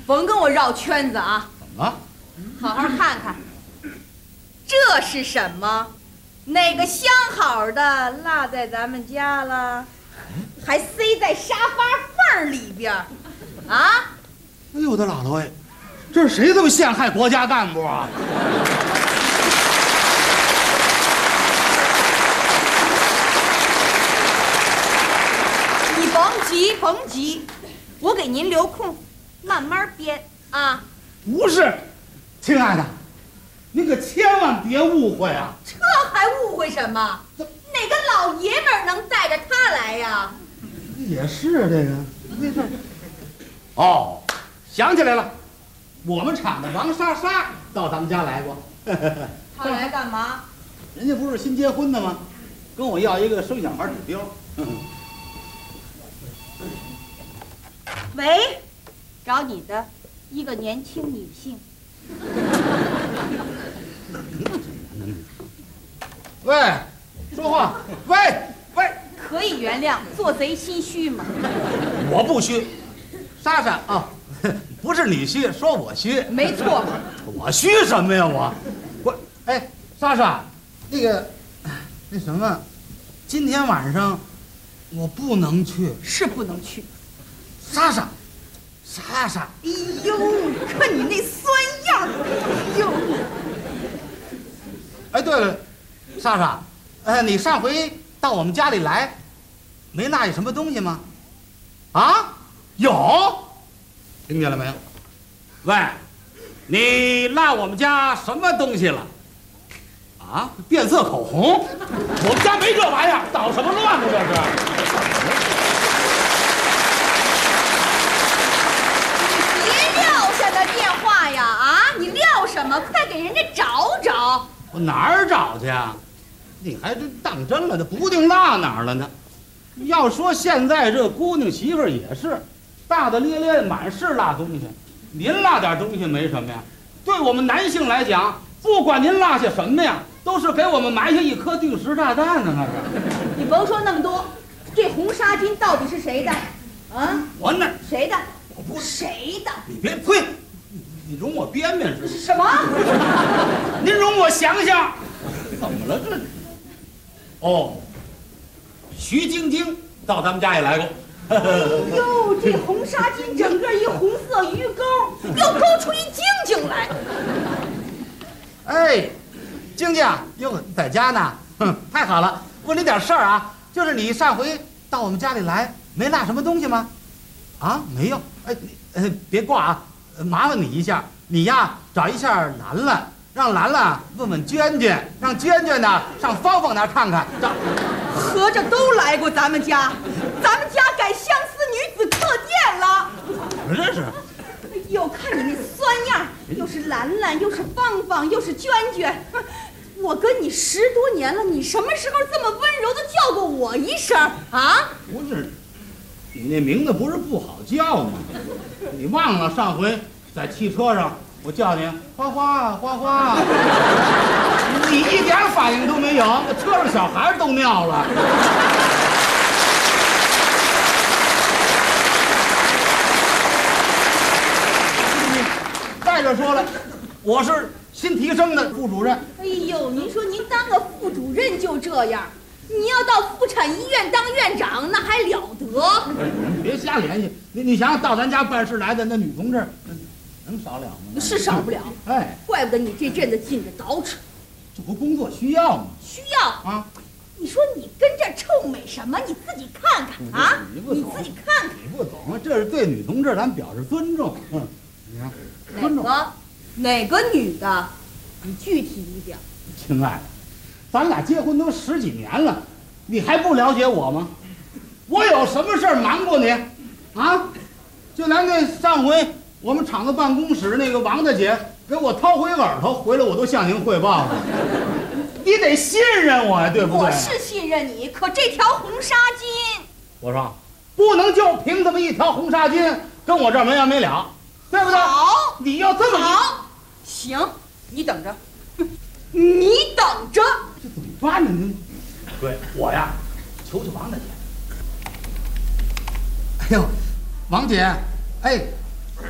甭跟我绕圈子啊！ 怎么了？ 好好看看，这是什么？哪个相好的落在咱们家了？还塞在沙发缝里边啊！ 哎呦我的姥姥哎，这是谁这么陷害国家干部啊？ 你甭急，我给您留空，慢慢编啊。 不是，亲爱的，您可千万别误会啊！ 这还误会什么？哪个老爷们儿能带着他来呀？ 也是这个，没事。哦，想起来了，我们厂的王莎莎到咱们家来过。 他来干嘛？ 人家不是新结婚的吗？跟我要一个生小孩指标。 喂，找你的一个年轻女性。 喂，说话。喂。 可以原谅，做贼心虚嘛。 我不虚，莎莎啊，不是你虚，说我虚。 没错。 我虚什么呀我，哎，莎莎，那什么，今天晚上我不能去。 是不能去。 莎莎。 哎呦，看你那酸样！哎呦。 哎，对了，莎莎，你上回到我们家里来，没落下什么东西吗？啊，有，听见了没有？喂，你落我们家什么东西了？啊，变色口红？我们家没这玩意儿，捣什么乱呢这是？ 电话呀啊！你撂什么？快给人家找找！ 我哪儿找去啊？你还真当真了？这不定落哪儿了呢？要说现在这姑娘媳妇儿也是，大大咧咧，满是落东西。您落点东西没什么呀？对我们男性来讲，不管您落下什么呀，都是给我们埋下一颗定时炸弹呢。那是。 你甭说那么多，这红纱巾到底是谁的？啊？ 我哪？ 谁的？ 我不谁的？ 你别呸！你容我编编是什么？ 您容我想想，怎么了这？哦，徐晶晶到咱们家也来过。 哎呦，这红纱巾整个一红色鱼钩，又勾出一晶晶来。 哎，晶晶哟，在家呢？哼，太好了。问你点事儿啊，就是你上回到我们家里来，没落什么东西吗？啊，没有。哎，别挂啊。麻烦你一下，你呀找一下兰兰，让兰兰问问娟娟，让娟娟呢上芳芳那看看。 合着都来过咱们家，咱们家改相思女子课店了。 怎么这是？ 哎呦，看你那酸样，又是兰兰，又是芳芳，又是娟娟。我跟你10多年了，你什么时候这么温柔的叫过我一声啊？ 不是，你那名字不是不好叫吗？你忘了上回在汽车上我叫你花花花花，你一点反应都没有，车上小孩都尿了。再者说了，我是新提升的副主任。 哎呦，您说您当个副主任就这样，你要到妇产医院当院长那还了得？ 别瞎联系，你想想到咱家办事来的那女同志，能少了吗？ 是少不了。 哎， 怪不得你这阵子紧着捯饬， 这不工作需要吗？ 需要啊。 你说你跟这臭美什么？你自己看看啊！你自己看看。 你不懂，这是对女同志咱表示尊重。你看，尊重哪个女的？你具体一点。 亲爱的，咱俩结婚都10几年了，你还不了解我吗？我有什么事儿瞒过你？啊？就连那上回我们厂子办公室那个王大姐给我掏回耳朵，回来我都向您汇报了。你得信任我呀，对不对？ 我是信任你，可这条红纱巾， 我说不能就凭这么一条红纱巾跟我这儿没完没了，对不对？ 好， 你要这么好，行，你等着，你等着。 这怎么办呢？您对我呀，求求王大姐。哎呦，王姐，哎，